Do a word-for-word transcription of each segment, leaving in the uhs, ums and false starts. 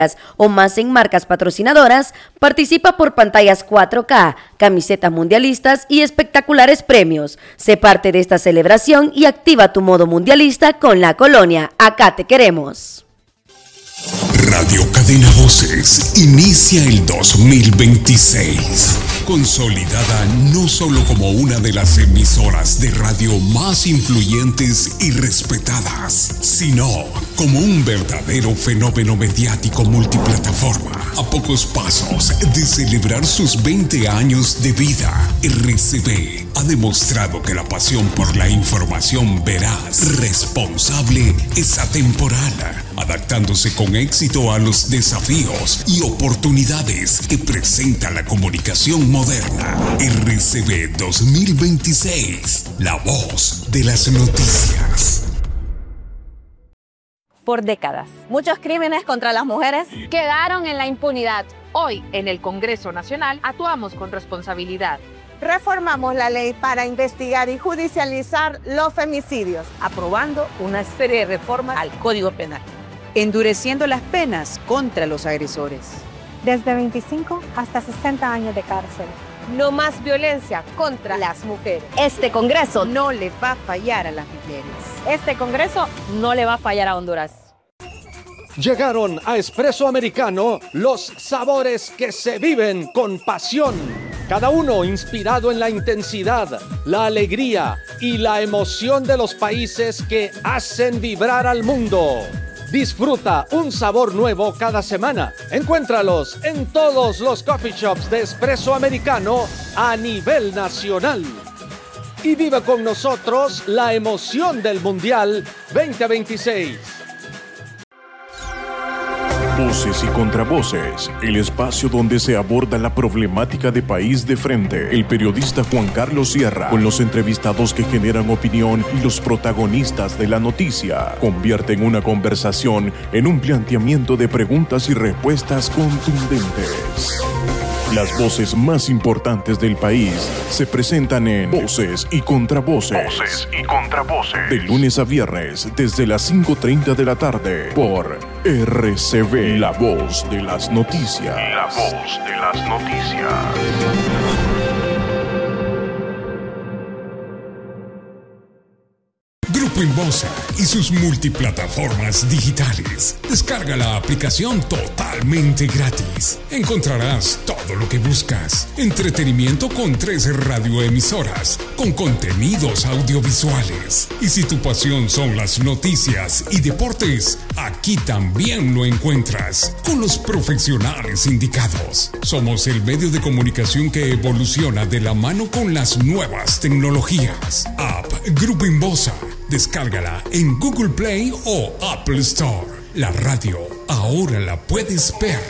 o más en marcas patrocinadoras, participa por pantallas cuatro K, camisetas mundialistas y espectaculares premios. Sé parte de esta celebración y activa tu modo mundialista con La Colonia. Acá te queremos. Radio Cadena Voces inicia el dos mil veintiséis, consolidada no solo como una de las emisoras de radio más influyentes y respetadas, sino como un verdadero fenómeno mediático multiplataforma. A pocos pasos de celebrar sus veinte años de vida, R C V ha demostrado que la pasión por la información veraz, responsable, es atemporal, adaptándose con éxito a los desafíos y oportunidades que presenta la comunicación moderna. R C V dos mil veintiséis, la voz de las noticias. Por décadas, muchos crímenes contra las mujeres quedaron en la impunidad. Hoy, en el Congreso Nacional, actuamos con responsabilidad. Reformamos la ley para investigar y judicializar los femicidios, aprobando una serie de reformas al Código Penal, endureciendo las penas contra los agresores. Desde veinticinco hasta sesenta años de cárcel. No más violencia contra las mujeres. Este Congreso no le va a fallar a las mujeres. Este Congreso no le va a fallar a Honduras. Llegaron a Espresso Americano los sabores que se viven con pasión. Cada uno inspirado en la intensidad, la alegría y la emoción de los países que hacen vibrar al mundo. Disfruta un sabor nuevo cada semana. Encuéntralos en todos los coffee shops de Espresso Americano a nivel nacional. Y vive con nosotros la emoción del Mundial veinte veintiséis. Voces y Contravoces, el espacio donde se aborda la problemática de país de frente. El periodista Juan Carlos Sierra, con los entrevistados que generan opinión y los protagonistas de la noticia, convierten una conversación en un planteamiento de preguntas y respuestas contundentes. Las voces más importantes del país se presentan en Voces y Contravoces. Voces y Contravoces. De lunes a viernes, desde las cinco treinta de la tarde, por R C V, la voz de las noticias. La voz de las noticias. Grupo Inbosa y sus multiplataformas digitales. Descarga la aplicación totalmente gratis. Encontrarás todo lo que buscas. Entretenimiento con tres radioemisoras, con contenidos audiovisuales. Y si tu pasión son las noticias y deportes, aquí también lo encuentras, con los profesionales indicados. Somos el medio de comunicación que evoluciona de la mano con las nuevas tecnologías. App Grupo Inbosa. Descárgala en Google Play o Apple Store. La radio ahora la puedes ver.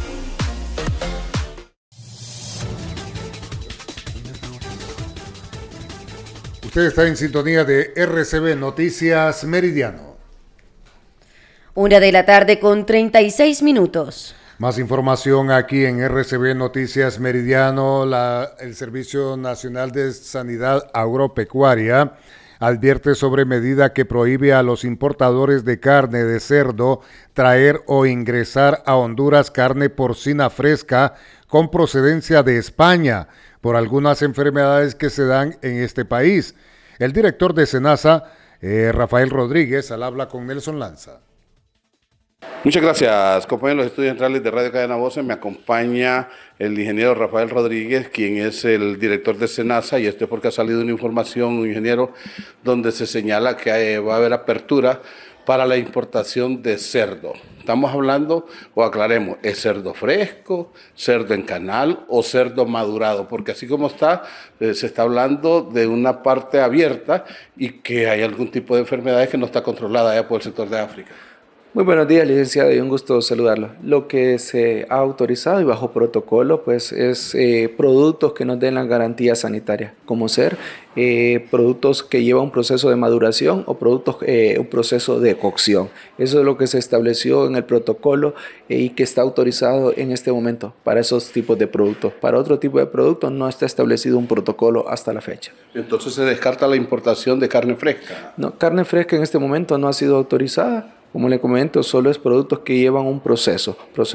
Usted está en sintonía de R C V Noticias Meridiano. Una de la tarde con treinta y seis minutos. Más información aquí en R C V Noticias Meridiano. La, el Servicio Nacional de Sanidad Agropecuaria advierte sobre medida que prohíbe a los importadores de carne de cerdo traer o ingresar a Honduras carne porcina fresca con procedencia de España por algunas enfermedades que se dan en este país. El director de SENASA, eh, Rafael Rodríguez, al habla con Nelson Lanza. Muchas gracias, compañeros de los estudios centrales de Radio Cadena Voces. Me acompaña el ingeniero Rafael Rodríguez, quien es el director de SENASA, y esto es porque ha salido una información, ingeniero, donde se señala que va a haber apertura para la importación de cerdo. Estamos hablando, o aclaremos, ¿es cerdo fresco, cerdo en canal o cerdo madurado? Porque así como está, eh, se está hablando de una parte abierta y que hay algún tipo de enfermedades que no está controlada allá por el sector de África. Muy buenos días, licenciado, y un gusto saludarlo. Lo que se ha autorizado y bajo protocolo pues es eh, productos que nos den la garantía sanitaria, como ser eh, productos que llevan un proceso de maduración o productos eh, un proceso de cocción. Eso es lo que se estableció en el protocolo eh, y que está autorizado en este momento para esos tipos de productos. Para otro tipo de productos no está establecido un protocolo hasta la fecha. Entonces se descarta la importación de carne fresca. No, carne fresca en este momento no ha sido autorizada. Como le comento, solo es productos que llevan un proceso, proceso